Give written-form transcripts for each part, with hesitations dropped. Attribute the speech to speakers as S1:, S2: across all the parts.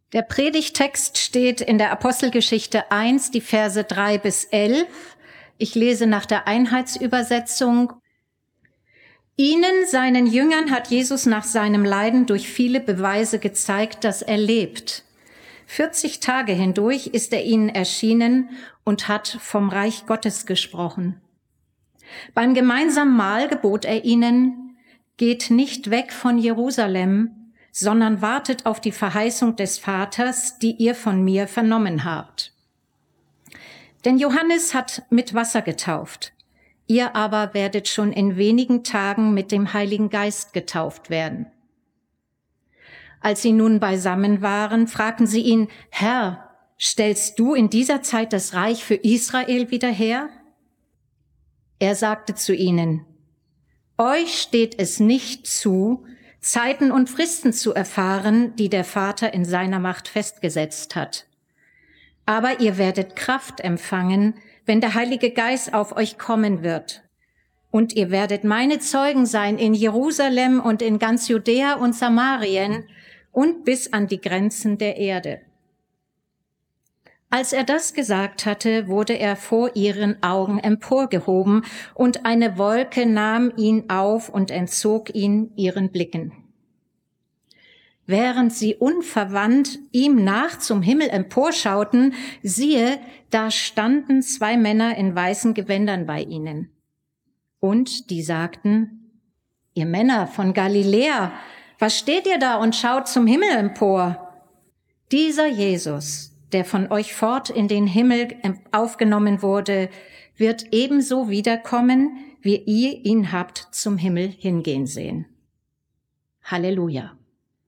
S1: Der Predigttext steht in der Apostelgeschichte 1, die Verse 3 bis 11. Ich lese nach der Einheitsübersetzung. Ihnen, seinen Jüngern, hat Jesus nach seinem Leiden durch viele Beweise gezeigt, dass er lebt. 40 Tage hindurch ist er ihnen erschienen und hat vom Reich Gottes gesprochen. Beim gemeinsamen Mahl gebot er ihnen, geht nicht weg von Jerusalem, sondern wartet auf die Verheißung des Vaters, die ihr von mir vernommen habt. Denn Johannes hat mit Wasser getauft, ihr aber werdet schon in wenigen Tagen mit dem Heiligen Geist getauft werden. Als sie nun beisammen waren, fragten sie ihn, Herr, stellst du in dieser Zeit das Reich für Israel wieder her? Er sagte zu ihnen, euch steht es nicht zu, Zeiten und Fristen zu erfahren, die der Vater in seiner Macht festgesetzt hat. Aber ihr werdet Kraft empfangen, wenn der Heilige Geist auf euch kommen wird. Und ihr werdet meine Zeugen sein in Jerusalem und in ganz Judäa und Samarien und bis an die Grenzen der Erde. Als er das gesagt hatte, wurde er vor ihren Augen emporgehoben, und eine Wolke nahm ihn auf und entzog ihn ihren Blicken. Während sie unverwandt ihm nach zum Himmel emporschauten, siehe, da standen 2 Männer in weißen Gewändern bei ihnen. Und die sagten, ihr Männer von Galiläa, was steht ihr da und schaut zum Himmel empor? Dieser Jesus, der von euch fort in den Himmel aufgenommen wurde, wird ebenso wiederkommen, wie ihr ihn habt zum Himmel hingehen sehen. Halleluja.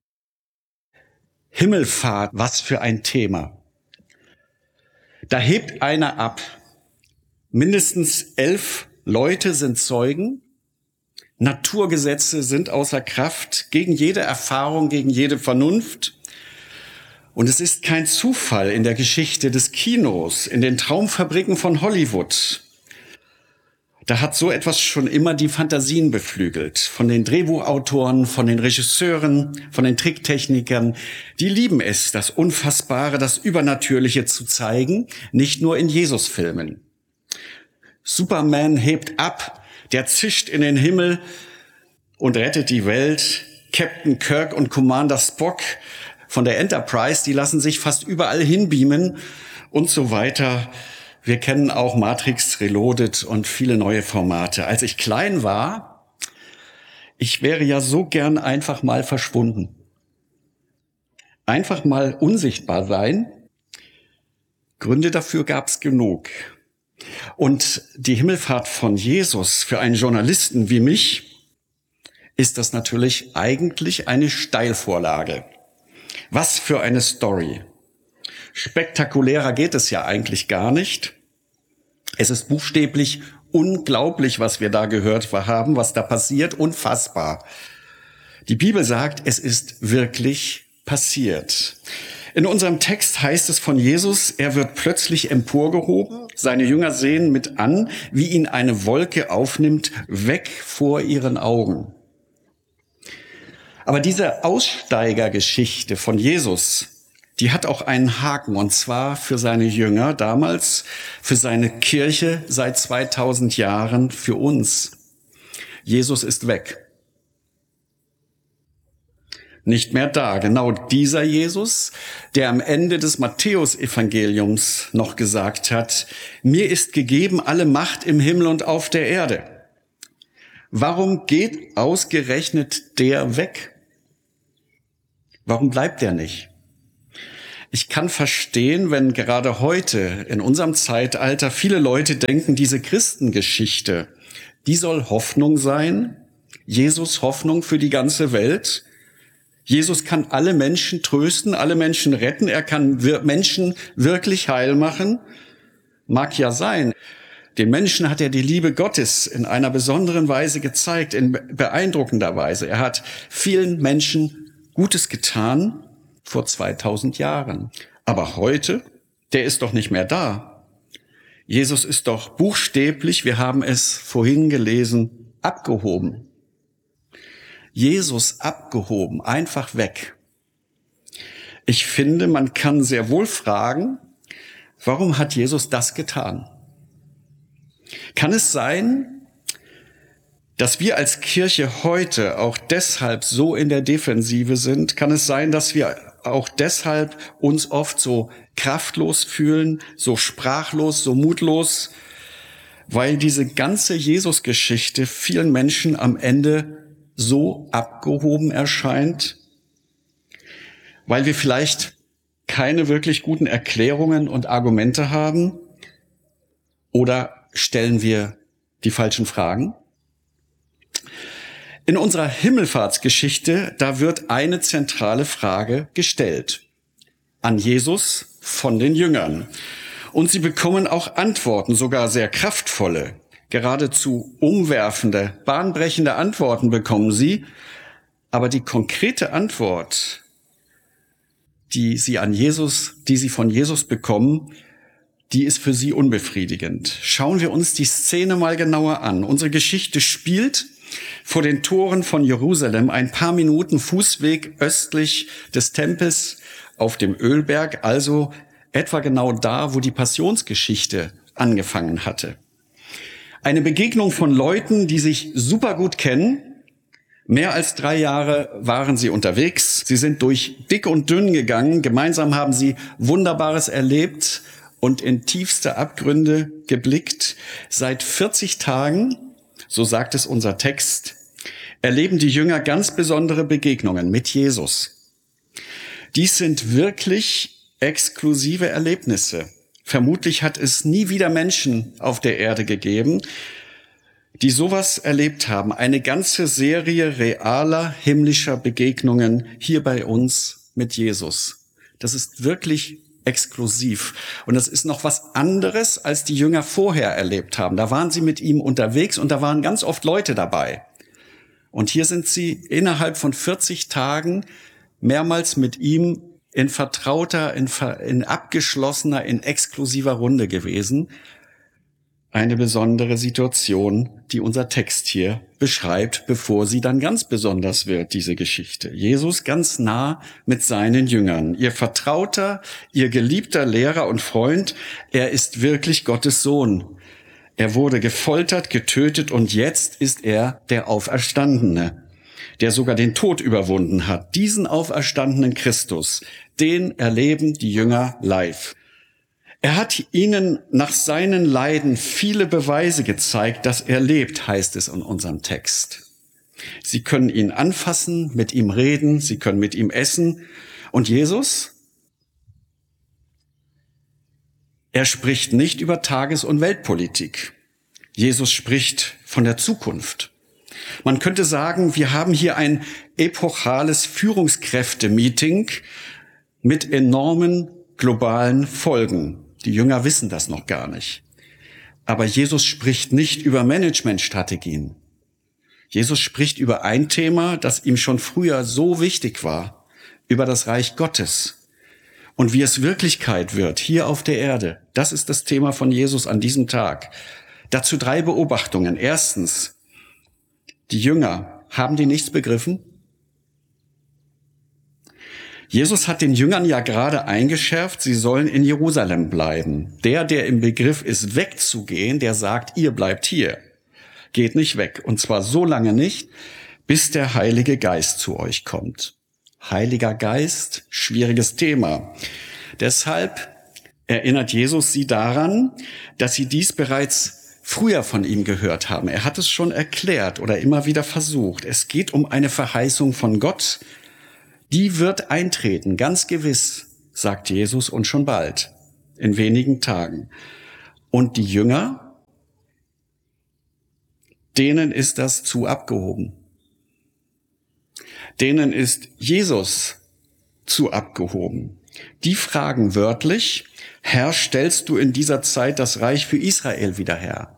S2: Himmelfahrt, was für ein Thema. Da hebt einer ab. Mindestens 11 Leute sind Zeugen. Naturgesetze sind außer Kraft, gegen jede Erfahrung, gegen jede Vernunft. Und es ist kein Zufall in der Geschichte des Kinos, in den Traumfabriken von Hollywood. Da hat so etwas schon immer die Fantasien beflügelt. Von den Drehbuchautoren, von den Regisseuren, von den Tricktechnikern. Die lieben es, das Unfassbare, das Übernatürliche zu zeigen, nicht nur in Jesus-Filmen. Superman hebt ab, der zischt in den Himmel und rettet die Welt. Captain Kirk und Commander Spock von der Enterprise, die lassen sich fast überall hinbeamen und so weiter. Wir kennen auch Matrix Reloaded und viele neue Formate. Als ich klein war, ich wäre ja so gern einfach mal verschwunden. Einfach mal unsichtbar sein. Gründe dafür gab es genug. Und die Himmelfahrt von Jesus für einen Journalisten wie mich ist das natürlich eigentlich eine Steilvorlage. Was für eine Story. Spektakulärer geht es ja eigentlich gar nicht. Es ist buchstäblich unglaublich, was wir da gehört haben, was da passiert, unfassbar. Die Bibel sagt, es ist wirklich passiert. In unserem Text heißt es von Jesus, er wird plötzlich emporgehoben, seine Jünger sehen mit an, wie ihn eine Wolke aufnimmt, weg vor ihren Augen. Aber diese Aussteigergeschichte von Jesus, die hat auch einen Haken, und zwar für seine Jünger damals, für seine Kirche seit 2000 Jahren, für uns. Jesus ist weg. Nicht mehr da. Genau dieser Jesus, der am Ende des Matthäusevangeliums noch gesagt hat, mir ist gegeben alle Macht im Himmel und auf der Erde. Warum geht ausgerechnet der weg? Warum bleibt der nicht? Ich kann verstehen, wenn gerade heute in unserem Zeitalter viele Leute denken, diese Christengeschichte, die soll Hoffnung sein. Jesus Hoffnung für die ganze Welt. Jesus kann alle Menschen trösten, alle Menschen retten. Er kann Menschen wirklich heil machen. Mag ja sein. Den Menschen hat er die Liebe Gottes in einer besonderen Weise gezeigt, in beeindruckender Weise. Er hat vielen Menschen Gutes getan vor 2000 Jahren. Aber heute, der ist doch nicht mehr da. Jesus ist doch buchstäblich, wir haben es vorhin gelesen, abgehoben. Jesus abgehoben, einfach weg. Ich finde, man kann sehr wohl fragen, warum hat Jesus das getan? Kann es sein, dass wir als Kirche heute auch deshalb so in der Defensive sind? Kann es sein, dass wir auch deshalb uns oft so kraftlos fühlen, so sprachlos, so mutlos, weil diese ganze Jesus-Geschichte vielen Menschen am Ende so abgehoben erscheint? Weil wir vielleicht keine wirklich guten Erklärungen und Argumente haben? Oder stellen wir die falschen Fragen? In unserer Himmelfahrtsgeschichte, da wird eine zentrale Frage gestellt an Jesus von den Jüngern. Und sie bekommen auch Antworten, sogar sehr kraftvolle, geradezu umwerfende, bahnbrechende Antworten bekommen sie. Aber die konkrete Antwort, die sie von Jesus bekommen, die ist für sie unbefriedigend. Schauen wir uns die Szene mal genauer an. Unsere Geschichte spielt vor den Toren von Jerusalem, ein paar Minuten Fußweg östlich des Tempels auf dem Ölberg, also etwa genau da, wo die Passionsgeschichte angefangen hatte. Eine Begegnung von Leuten, die sich super gut kennen. Mehr als 3 Jahre waren sie unterwegs. Sie sind durch dick und dünn gegangen. Gemeinsam haben sie Wunderbares erlebt und in tiefste Abgründe geblickt. Seit 40 Tagen, so sagt es unser Text, erleben die Jünger ganz besondere Begegnungen mit Jesus. Dies sind wirklich exklusive Erlebnisse. Vermutlich hat es nie wieder Menschen auf der Erde gegeben, die sowas erlebt haben. Eine ganze Serie realer himmlischer Begegnungen hier bei uns mit Jesus. Das ist wirklich exklusiv. Und das ist noch was anderes, als die Jünger vorher erlebt haben. Da waren sie mit ihm unterwegs und da waren ganz oft Leute dabei. Und hier sind sie innerhalb von 40 Tagen mehrmals mit ihm in vertrauter, in abgeschlossener, in exklusiver Runde gewesen. Eine besondere Situation, die unser Text hier beschreibt, bevor sie dann ganz besonders wird, diese Geschichte. Jesus ganz nah mit seinen Jüngern. Ihr Vertrauter, ihr geliebter Lehrer und Freund, er ist wirklich Gottes Sohn. Er wurde gefoltert, getötet und jetzt ist er der Auferstandene, der sogar den Tod überwunden hat. Diesen auferstandenen Christus, den erleben die Jünger live. Er hat ihnen nach seinen Leiden viele Beweise gezeigt, dass er lebt, heißt es in unserem Text. Sie können ihn anfassen, mit ihm reden, sie können mit ihm essen. Und Jesus? Er spricht nicht über Tages- und Weltpolitik. Jesus spricht von der Zukunft. Man könnte sagen, wir haben hier ein epochales Führungskräfte-Meeting mit enormen globalen Folgen. Die Jünger wissen das noch gar nicht. Aber Jesus spricht nicht über Managementstrategien. Jesus spricht über ein Thema, das ihm schon früher so wichtig war, über das Reich Gottes. Und wie es Wirklichkeit wird, hier auf der Erde. Das ist das Thema von Jesus an diesem Tag. Dazu 3 Beobachtungen. Erstens, die Jünger, haben die nichts begriffen? Jesus hat den Jüngern ja gerade eingeschärft, sie sollen in Jerusalem bleiben. Der im Begriff ist, wegzugehen, der sagt, ihr bleibt hier. Geht nicht weg. Und zwar so lange nicht, bis der Heilige Geist zu euch kommt. Heiliger Geist, schwieriges Thema. Deshalb erinnert Jesus sie daran, dass sie dies bereits früher von ihm gehört haben. Er hat es schon erklärt oder immer wieder versucht. Es geht um eine Verheißung von Gott. Die wird eintreten, ganz gewiss, sagt Jesus, und schon bald, in wenigen Tagen. Und die Jünger, denen ist das zu abgehoben. Denen ist Jesus zu abgehoben. Die fragen wörtlich, Herr, stellst du in dieser Zeit das Reich für Israel wieder her?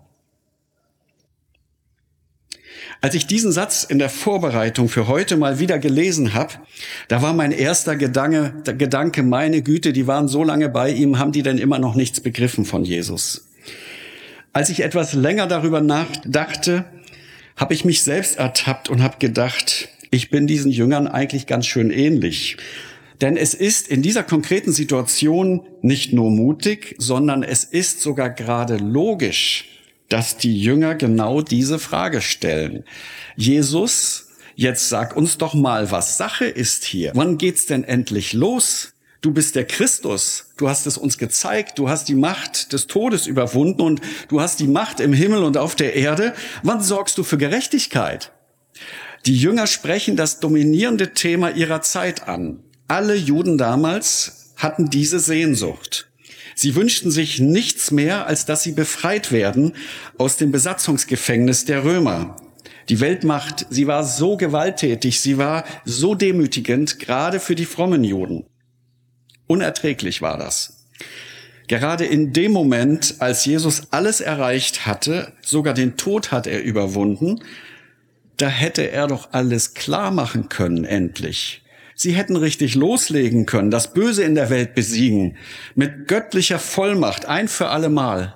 S2: Als ich diesen Satz in der Vorbereitung für heute mal wieder gelesen habe, da war mein erster Gedanke, meine Güte, die waren so lange bei ihm, haben die denn immer noch nichts begriffen von Jesus? Als ich etwas länger darüber nachdachte, habe ich mich selbst ertappt und habe gedacht, ich bin diesen Jüngern eigentlich ganz schön ähnlich. Denn es ist in dieser konkreten Situation nicht nur mutig, sondern es ist sogar gerade logisch, dass die Jünger genau diese Frage stellen. Jesus, jetzt sag uns doch mal, was Sache ist hier. Wann geht's denn endlich los? Du bist der Christus. Du hast es uns gezeigt. Du hast die Macht des Todes überwunden und du hast die Macht im Himmel und auf der Erde. Wann sorgst du für Gerechtigkeit? Die Jünger sprechen das dominierende Thema ihrer Zeit an. Alle Juden damals hatten diese Sehnsucht. Sie wünschten sich nichts mehr, als dass sie befreit werden aus dem Besatzungsgefängnis der Römer. Die Weltmacht, sie war so gewalttätig, sie war so demütigend, gerade für die frommen Juden. Unerträglich war das. Gerade in dem Moment, als Jesus alles erreicht hatte, sogar den Tod hat er überwunden, da hätte er doch alles klar machen können, endlich. Sie hätten richtig loslegen können, das Böse in der Welt besiegen, mit göttlicher Vollmacht, ein für alle Mal.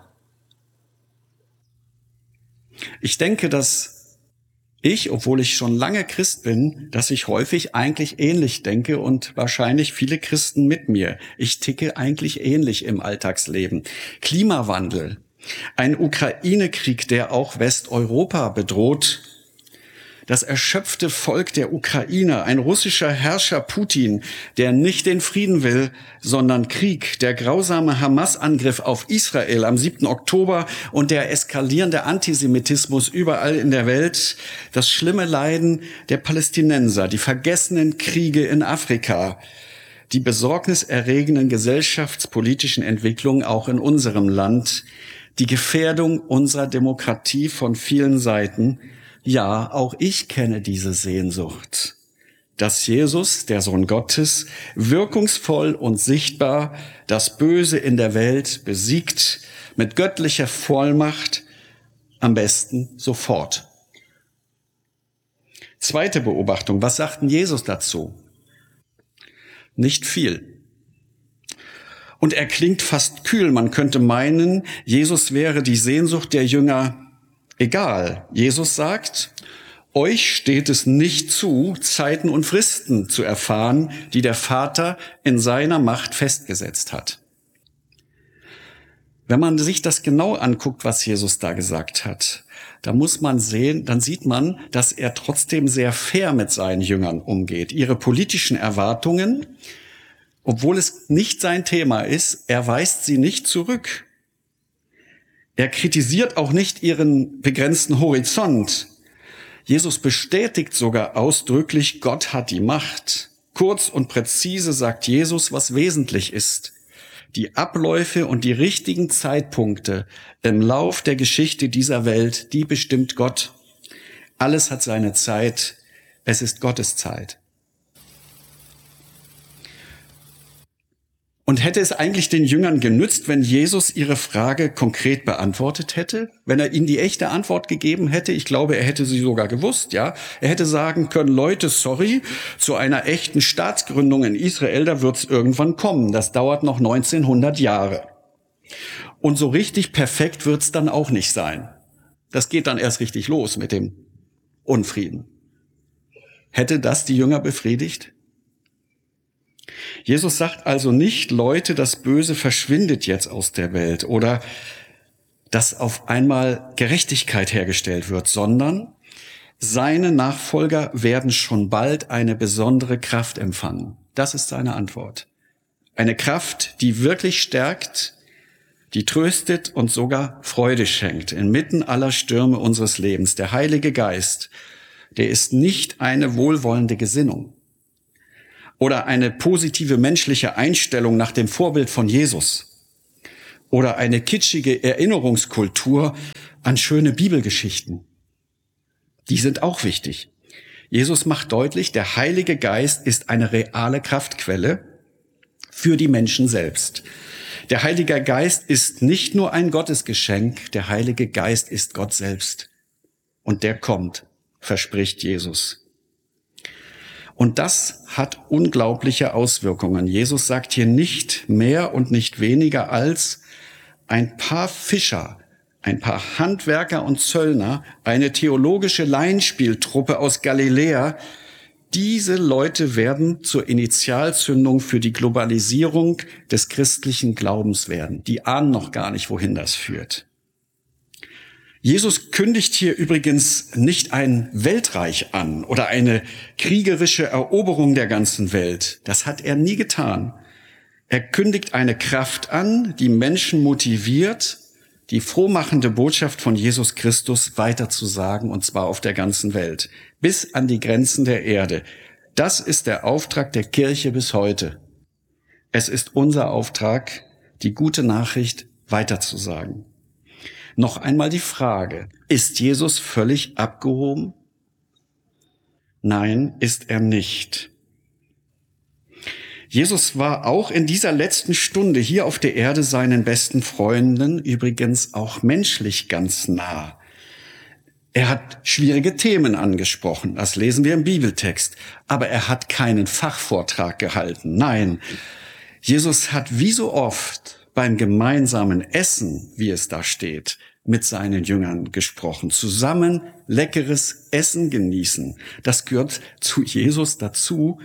S2: Ich denke, dass obwohl ich schon lange Christ bin, dass ich häufig eigentlich ähnlich denke und wahrscheinlich viele Christen mit mir. Ich ticke eigentlich ähnlich im Alltagsleben. Klimawandel, ein Ukraine-Krieg, der auch Westeuropa bedroht, das erschöpfte Volk der Ukraine, ein russischer Herrscher Putin, der nicht den Frieden will, sondern Krieg, der grausame Hamas-Angriff auf Israel am 7. Oktober und der eskalierende Antisemitismus überall in der Welt, das schlimme Leiden der Palästinenser, die vergessenen Kriege in Afrika, die besorgniserregenden gesellschaftspolitischen Entwicklungen auch in unserem Land, die Gefährdung unserer Demokratie von vielen Seiten. Ja, auch ich kenne diese Sehnsucht, dass Jesus, der Sohn Gottes, wirkungsvoll und sichtbar das Böse in der Welt besiegt, mit göttlicher Vollmacht, am besten sofort. Zweite Beobachtung, was sagt denn Jesus dazu? Nicht viel. Und er klingt fast kühl, man könnte meinen, Jesus wäre die Sehnsucht der Jünger egal. Jesus sagt, euch steht es nicht zu, Zeiten und Fristen zu erfahren, die der Vater in seiner Macht festgesetzt hat. Wenn man sich das genau anguckt, was Jesus da gesagt hat, dann sieht man, dass er trotzdem sehr fair mit seinen Jüngern umgeht. Ihre politischen Erwartungen, obwohl es nicht sein Thema ist, er weist sie nicht zurück. Er kritisiert auch nicht ihren begrenzten Horizont. Jesus bestätigt sogar ausdrücklich, Gott hat die Macht. Kurz und präzise sagt Jesus, was wesentlich ist. Die Abläufe und die richtigen Zeitpunkte im Lauf der Geschichte dieser Welt, die bestimmt Gott. Alles hat seine Zeit. Es ist Gottes Zeit. Und hätte es eigentlich den Jüngern genützt, wenn Jesus ihre Frage konkret beantwortet hätte? Wenn er ihnen die echte Antwort gegeben hätte? Ich glaube, er hätte sie sogar gewusst, ja. Er hätte sagen können, Leute, sorry, zu einer echten Staatsgründung in Israel, da wird's irgendwann kommen. Das dauert noch 1900 Jahre. Und so richtig perfekt wird's dann auch nicht sein. Das geht dann erst richtig los mit dem Unfrieden. Hätte das die Jünger befriedigt? Jesus sagt also nicht, Leute, das Böse verschwindet jetzt aus der Welt oder dass auf einmal Gerechtigkeit hergestellt wird, sondern seine Nachfolger werden schon bald eine besondere Kraft empfangen. Das ist seine Antwort. Eine Kraft, die wirklich stärkt, die tröstet und sogar Freude schenkt inmitten aller Stürme unseres Lebens. Der Heilige Geist, der ist nicht eine wohlwollende Gesinnung oder eine positive menschliche Einstellung nach dem Vorbild von Jesus oder eine kitschige Erinnerungskultur an schöne Bibelgeschichten. Die sind auch wichtig. Jesus macht deutlich, der Heilige Geist ist eine reale Kraftquelle für die Menschen selbst. Der Heilige Geist ist nicht nur ein Gottesgeschenk, der Heilige Geist ist Gott selbst. Und der kommt, verspricht Jesus. Und das hat unglaubliche Auswirkungen. Jesus sagt hier nicht mehr und nicht weniger als ein paar Fischer, ein paar Handwerker und Zöllner, eine theologische Laienspieltruppe aus Galiläa, Diese Leute werden zur Initialzündung für die Globalisierung des christlichen Glaubens werden. Die ahnen noch gar nicht, wohin das führt. Jesus kündigt hier übrigens nicht ein Weltreich an oder eine kriegerische Eroberung der ganzen Welt. Das hat er nie getan. Er kündigt eine Kraft an, die Menschen motiviert, die frohmachende Botschaft von Jesus Christus weiterzusagen, und zwar auf der ganzen Welt, bis an die Grenzen der Erde. Das ist der Auftrag der Kirche bis heute. Es ist unser Auftrag, die gute Nachricht weiterzusagen. Noch einmal die Frage, ist Jesus völlig abgehoben? Nein, ist er nicht. Jesus war auch in dieser letzten Stunde hier auf der Erde seinen besten Freunden übrigens auch menschlich ganz nah. Er hat schwierige Themen angesprochen, das lesen wir im Bibeltext, aber er hat keinen Fachvortrag gehalten. Nein, Jesus hat wie so oft beim gemeinsamen Essen, wie es da steht, mit seinen Jüngern gesprochen. Zusammen leckeres Essen genießen. Das gehört zu Jesus dazu.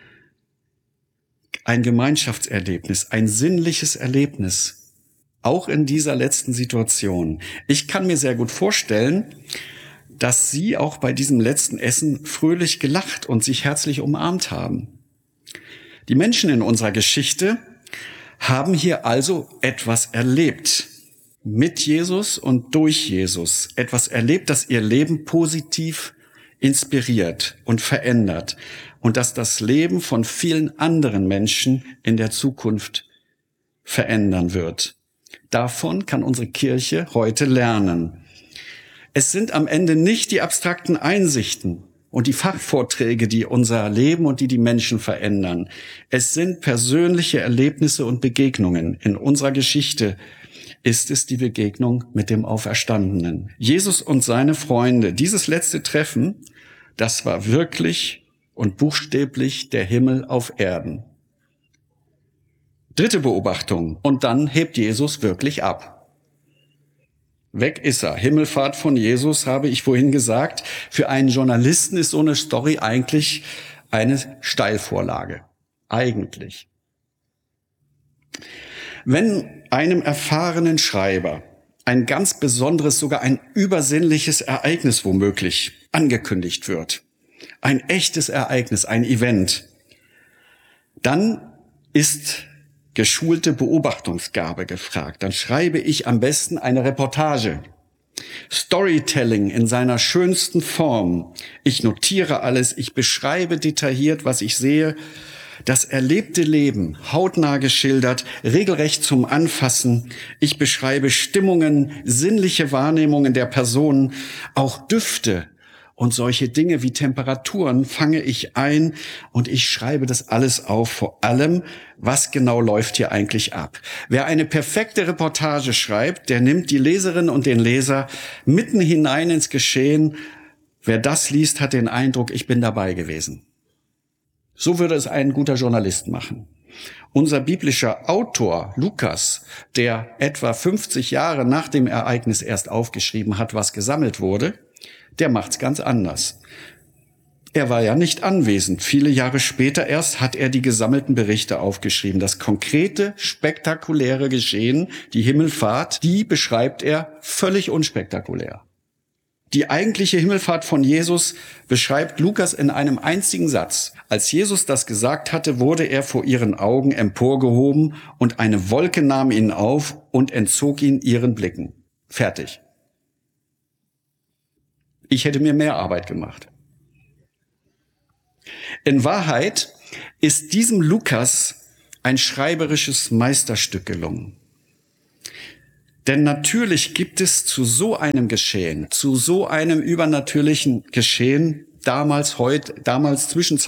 S2: Ein Gemeinschaftserlebnis, ein sinnliches Erlebnis. Auch in dieser letzten Situation. Ich kann mir sehr gut vorstellen, dass Sie auch bei diesem letzten Essen fröhlich gelacht und sich herzlich umarmt haben. Die Menschen in unserer Geschichte haben hier also etwas erlebt. Mit Jesus und durch Jesus. Etwas erlebt, das ihr Leben positiv inspiriert und verändert. Und das das Leben von vielen anderen Menschen in der Zukunft verändern wird. Davon kann unsere Kirche heute lernen. Es sind am Ende nicht die abstrakten Einsichten und die Fachvorträge, die unser Leben und die Menschen verändern. Es sind persönliche Erlebnisse und Begegnungen. In unserer Geschichte ist es die Begegnung mit dem Auferstandenen. Jesus und seine Freunde, dieses letzte Treffen, das war wirklich und buchstäblich der Himmel auf Erden. Dritte Beobachtung. Und dann hebt Jesus wirklich ab. Weg ist er. Himmelfahrt von Jesus, habe ich vorhin gesagt. Für einen Journalisten ist so eine Story eigentlich eine Steilvorlage. Eigentlich. Wenn einem erfahrenen Schreiber ein ganz besonderes, sogar ein übersinnliches Ereignis womöglich angekündigt wird, ein echtes Ereignis, ein Event, dann ist geschulte Beobachtungsgabe gefragt. Dann schreibe ich am besten eine Reportage. Storytelling in seiner schönsten Form. Ich notiere alles, ich beschreibe detailliert, was ich sehe. Das erlebte Leben, hautnah geschildert, regelrecht zum Anfassen. Ich beschreibe Stimmungen, sinnliche Wahrnehmungen der Personen, auch Düfte. Und solche Dinge wie Temperaturen fange ich ein und ich schreibe das alles auf, vor allem, was genau läuft hier eigentlich ab. Wer eine perfekte Reportage schreibt, der nimmt die Leserinnen und den Leser mitten hinein ins Geschehen. Wer das liest, hat den Eindruck, ich bin dabei gewesen. So würde es ein guter Journalist machen. Unser biblischer Autor Lukas, der etwa 50 Jahre nach dem Ereignis erst aufgeschrieben hat, was gesammelt wurde, der macht's ganz anders. Er war ja nicht anwesend. Viele Jahre später erst hat er die gesammelten Berichte aufgeschrieben. Das konkrete, spektakuläre Geschehen, die Himmelfahrt, die beschreibt er völlig unspektakulär. Die eigentliche Himmelfahrt von Jesus beschreibt Lukas in einem einzigen Satz. Als Jesus das gesagt hatte, wurde er vor ihren Augen emporgehoben und eine Wolke nahm ihn auf und entzog ihn ihren Blicken. Fertig. Ich hätte mir mehr Arbeit gemacht. In Wahrheit ist diesem Lukas ein schreiberisches Meisterstück gelungen. Denn natürlich gibt es zu so einem Geschehen, zu so einem übernatürlichen Geschehen, damals zwischenzeitlich